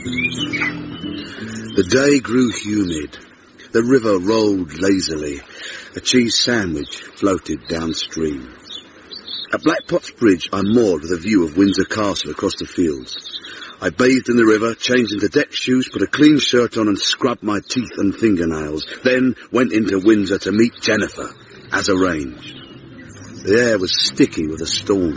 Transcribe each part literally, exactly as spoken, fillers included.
The day grew humid. The river rolled lazily. A cheese sandwich floated downstream. At Black Potts Bridge, I moored with a view of Windsor Castle across the fields. I bathed in the river, changed into deck shoes, put a clean shirt on and scrubbed my teeth and fingernails. Then went into Windsor to meet Jennifer, as arranged. The air was sticky with a storm.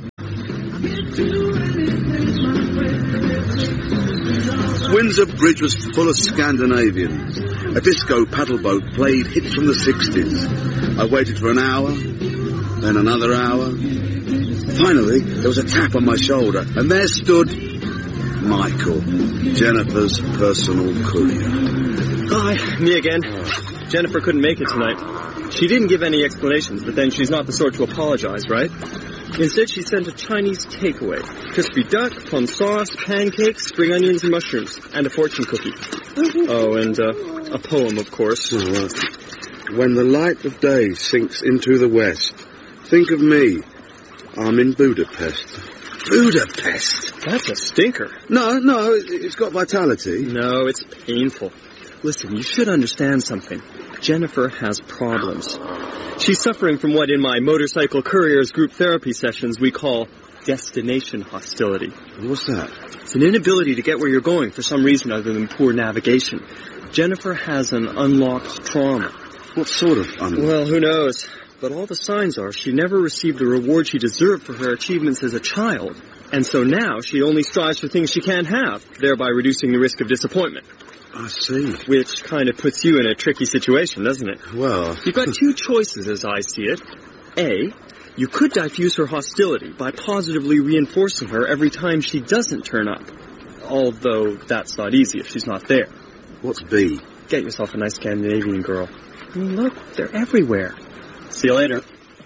Windsor Bridge was full of Scandinavians. A disco paddle boat played hits from the sixties. I waited for an hour, then another hour. Finally, there was a tap on my shoulder, and there stood Michael, Jennifer's personal courier. Hi, me again. Jennifer couldn't make it tonight. She didn't give any explanations, but then she's not the sort to apologize, right? Instead, she sent a Chinese takeaway. Crispy duck, plum sauce, pancakes, spring onions and mushrooms, and a fortune cookie. Oh, and uh, a poem, of course. Oh, well. When the light of day sinks into the west, think of me. I'm in Budapest. Budapest? That's a stinker. No, no, it's got vitality. No, it's painful. Listen, you should understand something. Jennifer has problems. She's suffering from what in my motorcycle couriers group therapy sessions we call destination hostility. What's that? It's an inability to get where you're going for some reason other than poor navigation. Jennifer has an unlocked trauma. What sort of unlocked? Well, who knows? But all the signs are she never received the reward she deserved for her achievements as a child. And so now she only strives for things she can't have, thereby reducing the risk of disappointment. I see. Which kind of puts you in a tricky situation, doesn't it? Well... You've got two choices as I see it. A, you could diffuse her hostility by positively reinforcing her every time she doesn't turn up. Although that's not easy if she's not there. What's B? Get yourself a nice Scandinavian girl. I mean, look, they're everywhere. See you later.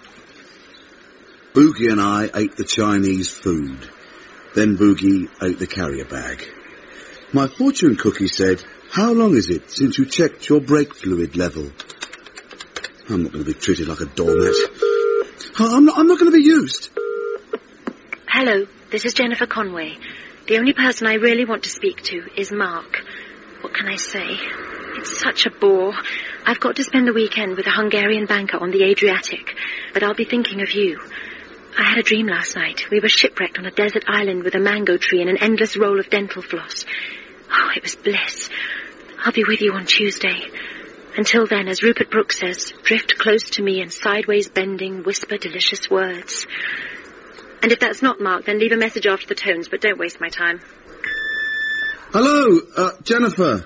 Boogie and I ate the Chinese food. Then Boogie ate the carrier bag. My fortune cookie said, "How long is it since you checked your brake fluid level?" I'm not going to be treated like a doormat. I'm not, I'm not going to be used. Hello, this is Jennifer Conway. The only person I really want to speak to is Mark. What can I say? It's such a bore. I've got to spend the weekend with a Hungarian banker on the Adriatic, but I'll be thinking of you. I had a dream last night. We were shipwrecked on a desert island with a mango tree and an endless roll of dental floss. Oh, it was bliss. I'll be with you on Tuesday. Until then, as Rupert Brooke says, drift close to me and sideways bending, whisper delicious words. And if that's not Mark, then leave a message after the tones, but don't waste my time. Hello, uh, Jennifer.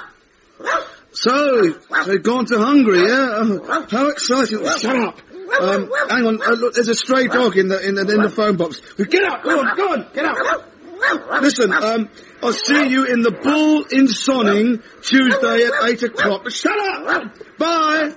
So, so you've gone to Hungary, yeah? Oh, how exciting. Oh, shut up. Um, hang on, uh, look, there's a stray dog in the, in the, in the phone box. Get up, go on, go on, get up. Listen, um, I'll see you in the Bull in Sonning Tuesday at eight o'clock. Shut up! Bye!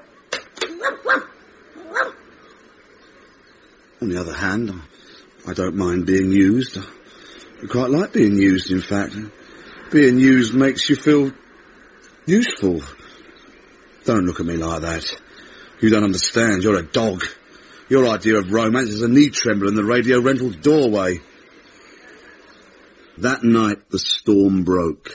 On the other hand, I don't mind being used. I quite like being used, in fact. Being used makes you feel useful. Don't look at me like that. You don't understand. You're a dog. Your idea of romance is a knee tremble in the radio rental doorway. That night, the storm broke.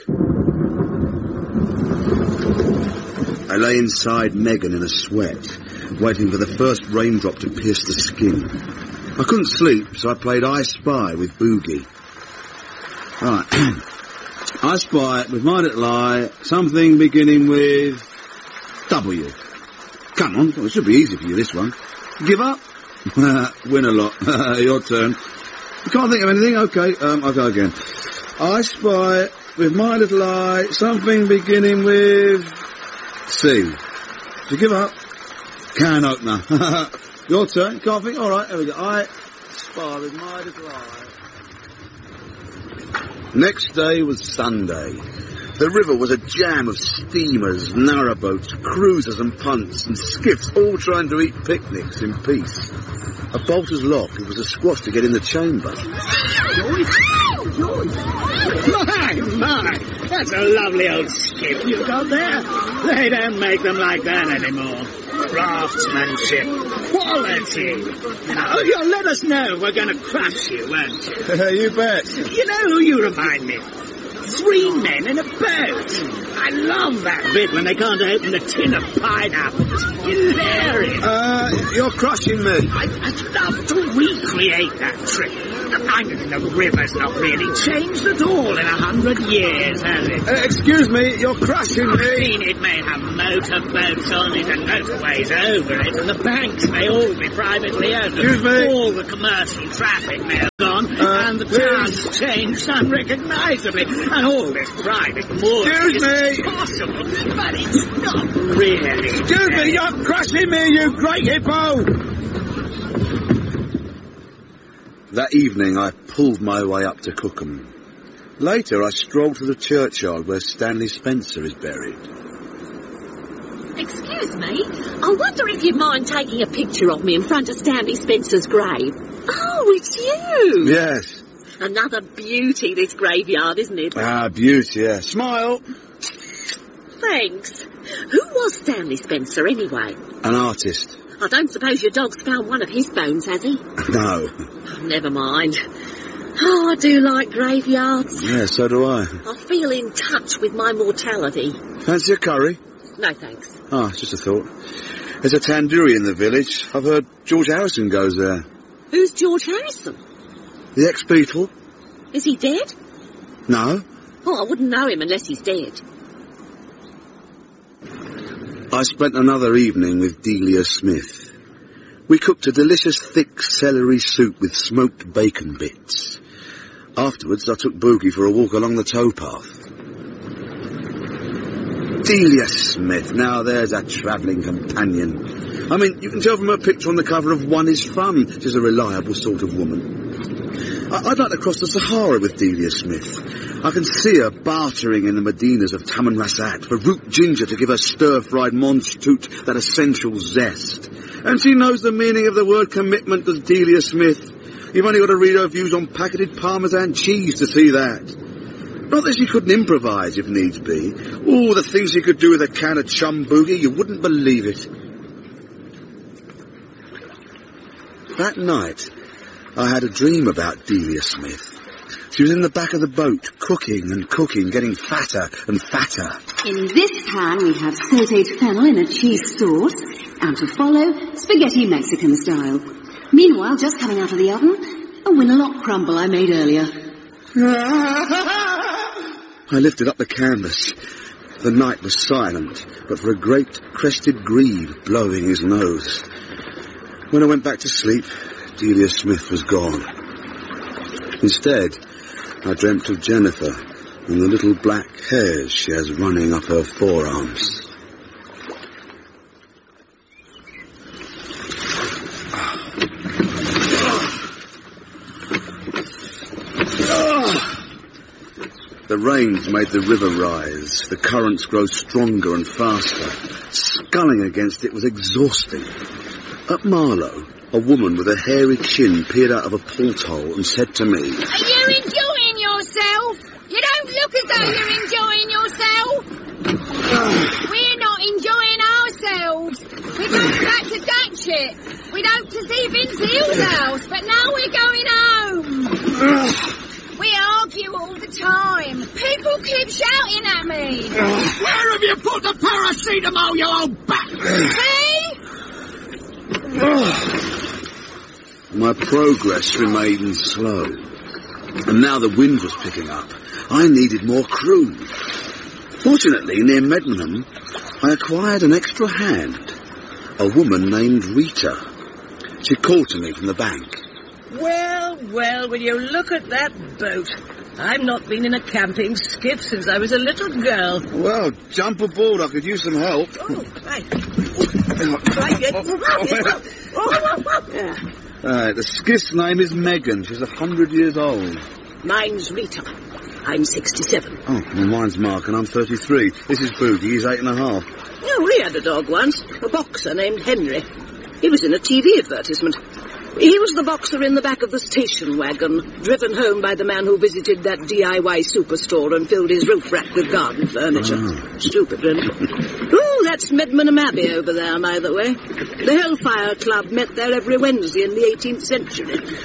I lay inside Megan in a sweat, waiting for the first raindrop to pierce the skin. I couldn't sleep, so I played I Spy with Boogie. Right. I spy, with my little eye, something beginning with W. Come on, it should be easy for you, this one. Give up? Win a lot. Your turn. You can't think of anything? Okay, um, I'll go again. I spy, with my little eye, something beginning with C. Did you give up? Can opener. Your turn. Can't think? All right, there we go. I spy with my little eye. Next day was Sunday. The river was a jam of steamers, narrowboats, cruisers and punts, and skiffs all trying to eat picnics in peace. At Bolter's Lock, it was a squash to get in the chamber. My, my, that's a lovely old skiff you've got there. They don't make them like that anymore. Craftsmanship, quality. Now, you'll let us know we're going to crush you, won't you? You bet. You know who you remind me of? Three men in a boat. I love that bit when they can't open a tin of pineapples. Hilarious. Uh, you're crushing me. I, I'd love to recreate that trip. The climate in the river's not really changed at all in a hundred years, has it? Uh, excuse me, you're crushing I me. mean, it may have motorboats on it and motorways over it, and the banks may all be privately owned. Excuse me. All the commercial traffic may have gone, Uh, and the please. town's changed unrecognisably, and all this private mooring Excuse is me. possible, but it's not really. Excuse me, you're crushing me, you great hippo! That evening I pulled my way up to Cookham. Later I strolled to the churchyard where Stanley Spencer is buried. Excuse me, I wonder if you'd mind taking a picture of me in front of Stanley Spencer's grave. Oh, it's you! Yes. Another beauty, this graveyard, isn't it? Ah, beauty, yeah. Smile. Thanks. Who was Stanley Spencer, anyway? An artist. I don't suppose your dog's found one of his bones, has he? No. Oh, never mind. Oh, I do like graveyards. Yeah, so do I. I feel in touch with my mortality. Fancy a curry? No, thanks. Ah, it's just a thought. There's a tandoori in the village. I've heard George Harrison goes there. Who's George Harrison? The ex-Beatle? Is he dead? No. Oh, I wouldn't know him unless he's dead. I spent another evening with Delia Smith. We cooked a delicious thick celery soup with smoked bacon bits. Afterwards, I took Boogie for a walk along the towpath. Delia Smith, now there's a travelling companion. I mean, you can tell from her picture on the cover of One Is Fun, she's a reliable sort of woman. I- I'd like to cross the Sahara with Delia Smith. I can see her bartering in the Medinas of Tamanrasset for root ginger to give her stir-fried monstoot that essential zest. And she knows the meaning of the word commitment, does Delia Smith. You've only got to read her views on packeted Parmesan cheese to see that. Not that she couldn't improvise if needs be. Oh, the things she could do with a can of chum boogie, you wouldn't believe it. That night, I had a dream about Delia Smith. She was in the back of the boat, cooking and cooking, getting fatter and fatter. In this pan we have sautéed fennel in a cheese sauce, and to follow, spaghetti Mexican style. Meanwhile, just coming out of the oven, a winalock crumble I made earlier. I lifted up the canvas. The night was silent, but for a great crested grebe blowing his nose. When I went back to sleep, Delia Smith was gone. Instead, I dreamt of Jennifer and the little black hairs she has running up her forearms. The rains made the river rise. The currents grow stronger and faster. Sculling against it was exhausting. At Marlow, a woman with a hairy chin peered out of a porthole and said to me, Are you enjoying yourself? You don't look as though you're enjoying yourself. We're not enjoying ourselves. We're going back to Datchet. We'd hoped to see Vince Hill's house, but now we're going home. We argue all the time. People keep shouting at me. Where have you put the paracetamol, you old bat? See? My progress remained slow. And now the wind was picking up. I needed more crew. Fortunately, near Medmenham, I acquired an extra hand. A woman named Rita. She called to me from the bank. Well, well, will you look at that boat? I've not been in a camping skiff since I was a little girl. Well, jump aboard. I could use some help. Oh, right. Right, get... Uh, the skiff's name is Megan. She's a hundred years old. Mine's Rita. I'm sixty-seven. Oh, well, mine's Mark, and I'm thirty-three. This is Boogie. He's eight and a half. Oh, we had a dog once, a boxer named Henry. He was in a T V advertisement. He was the boxer in the back of the station wagon, driven home by the man who visited that D I Y superstore and filled his roof rack with garden furniture. Oh. Stupid, really. Oh, that's Medmenham Abbey over there, by the way. The Hellfire Club met there every Wednesday in the eighteenth century.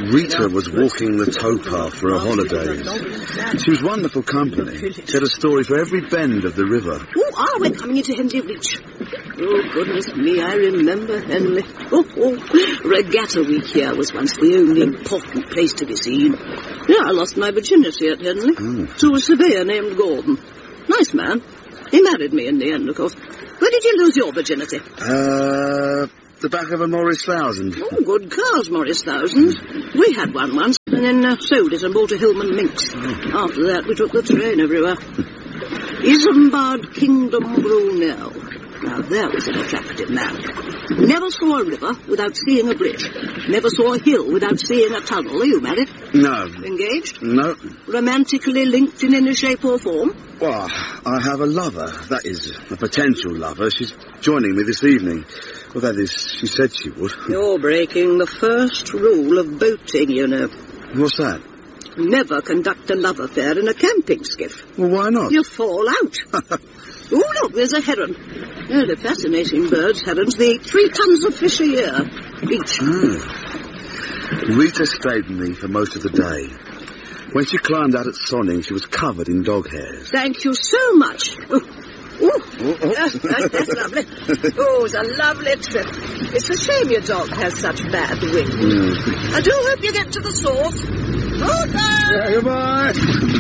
Rita was walking the towpath for her holidays. She was wonderful company. She had a story for every bend of the river. Oh, ah, we're coming into Henley Reach. Oh, goodness me, I remember Henley. Oh, oh, Regatta Week here was once the only important place to be seen. Yeah, I lost my virginity at Henley Oh. to a surveyor named Gordon. Nice man. He married me in the end, of course. Where did you lose your virginity? Uh, the back of a Morris Thousand. Oh, good cars, Morris Thousands. We had one once, and then uh, sold it and bought a Hillman Minx. After that, we took the train everywhere. Isambard Kingdom Brunel. Now, there was an attractive man. Never saw a river without seeing a bridge. Never saw a hill without seeing a tunnel. Are you married? No. Engaged? No. Romantically linked in any shape or form? Well, I have a lover. That is, a potential lover. She's joining me this evening. Well, that is, she said she would. You're breaking the first rule of boating, you know. What's that? Never conduct a love affair in a camping skiff. Well, why not? You fall out. Oh, look, there's a heron. Oh, they're fascinating birds, herons. They eat three tons of fish a year each. Oh. Rita stayed with me for most of the day. When she climbed out at Sonning, she was covered in dog hairs. Thank you so much. Oh, oh. Oh, oh. That's, that's, that's lovely. Oh, it's a lovely trip. It's a shame your dog has such bad wind. Mm. I do hope you get to the source. Goodbye. Yeah, goodbye.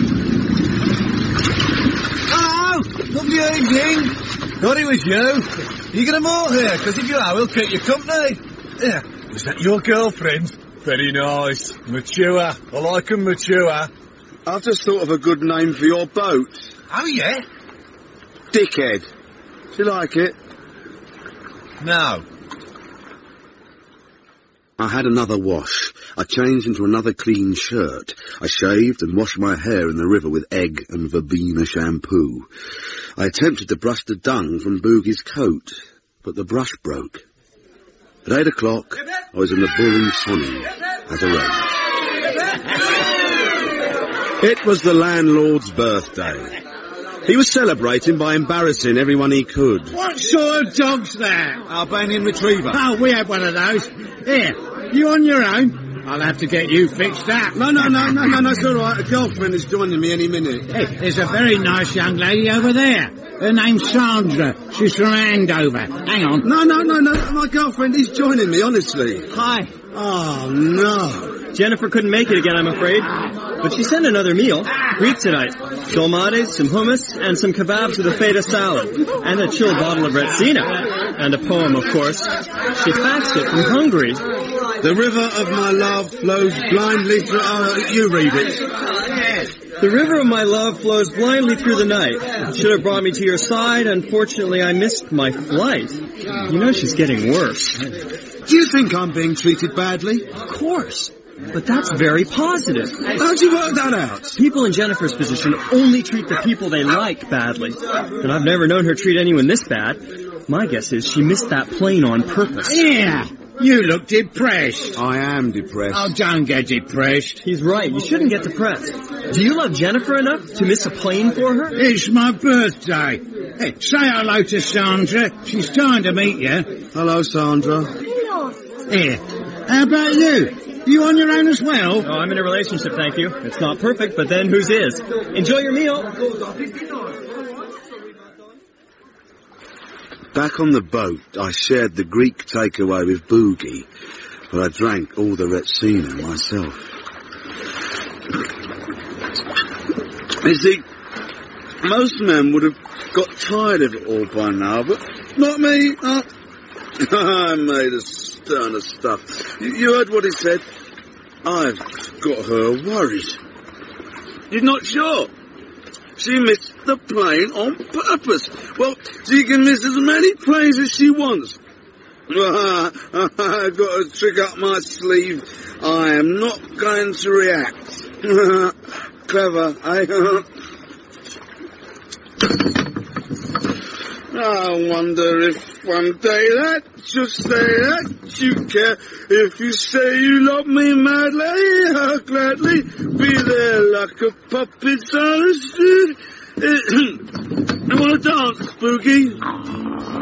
Hello! Lovely evening. Thought it was you. You get them all here, because if you are, we'll keep you company. Yeah. Was that your girlfriend? Very nice. Mature. I like 'em mature. I've just thought of a good name for your boat. Oh, yeah? Dickhead. Do you like it? No. I had another wash. I changed into another clean shirt. I shaved and washed my hair in the river with egg and verbena shampoo. I attempted to brush the dung from Boogie's coat, but the brush broke. At eight o'clock, I was in the Bull in Sonning, as arranged. It was the landlord's birthday. He was celebrating by embarrassing everyone he could. What sort of dog's that? Albanian retriever. Oh, we have one of those. Here, you on your own? I'll have to get you fixed up. No, no, no, no, no, no, it's all right. A girlfriend is joining me any minute. Hey, there's a very nice young lady over there. Her name's Sandra. She's from Andover. Hang on. No, no, no, no, my girlfriend is joining me, honestly. Hi. Oh, no. Jennifer couldn't make it again, I'm afraid. But she sent another meal. Greek tonight. Dolmades, some hummus, and some kebabs with a feta salad. And a chilled bottle of Retsina. And a poem, of course. She faxed it from Hungary. The river of my love flows blindly through... Uh, you read it. The river of my love flows blindly through the night. Should have brought me to your side. Unfortunately, I missed my flight. You know she's getting worse. Do you think I'm being treated badly? Of course. But that's very positive. How'd you work that out? People in Jennifer's position only treat the people they like badly. And I've never known her treat anyone this bad. My guess is she missed that plane on purpose. Yeah, you look depressed. I am depressed. Oh, don't get depressed. He's right. You shouldn't get depressed. Do you love Jennifer enough to miss a plane for her? It's my birthday. Hey, say hello to Sandra. She's trying to meet you. Hello, Sandra. Here, how about you? You on your own as well? Oh, I'm in a relationship, thank you. It's not perfect, but then whose is? Enjoy your meal. Back on the boat, I shared the Greek takeaway with Boogie, but I drank all the Retsina myself. You see, most men would have got tired of it all by now, but not me. Uh, I made a stern of stuff. You, you heard what he said? I've got her worried. You're not sure? She missed the plane on purpose. Well, she can miss as many planes as she wants. I've got a trick up my sleeve. I am not going to react. Clever, eh? I wonder if one day that you'll say that you care. If you say you love me madly, I'll gladly be there like a puppet on the street. I want to dance, Spooky.